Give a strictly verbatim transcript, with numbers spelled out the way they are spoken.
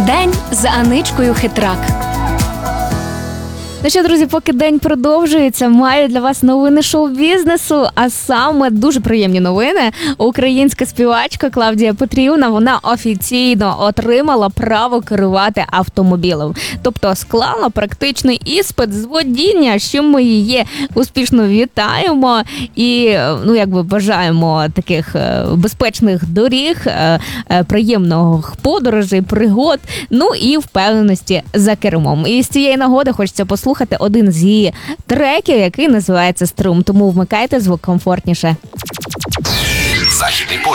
День з Аничкою Хитрак. Ну що, друзі, поки день продовжується, маю для вас новини шоу-бізнесу, а саме дуже приємні новини. Українська співачка Клавдія Петрівна, вона офіційно отримала право керувати автомобілем. Тобто склала практичний іспит з водіння, з чим ми її успішно вітаємо і, ну, якби бажаємо таких безпечних доріг, приємних подорожей, пригод, ну і впевненості за кермом. І з цієї нагоди хочеться послухати слухати один з її треків, який називається «Струм». Тому вмикайте звук комфортніше. Західний